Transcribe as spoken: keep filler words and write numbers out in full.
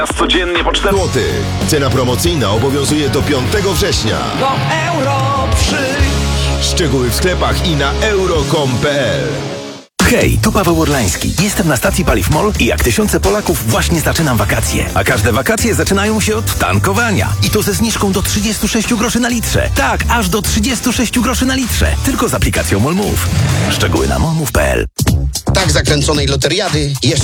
Codziennie po cztery złotych. Cena promocyjna obowiązuje do piątego września. Do euro przyjdź. Szczegóły w sklepach i na euro kropka com kropka pe el. Hej, tu Paweł Orlański. Jestem na stacji Paliw MOL i jak tysiące Polaków właśnie zaczynam wakacje. A każde wakacje zaczynają się od tankowania. I to ze zniżką do trzydziestu sześciu groszy na litrze. Tak, aż do trzydziestu sześciu groszy na litrze. Tylko z aplikacją MOL Move. Szczegóły na molmove kropka pe el. Tak zakręconej loteriady jeszcze